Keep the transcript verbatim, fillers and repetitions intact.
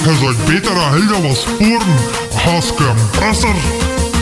Je zou beter een hele was sporen als compressor.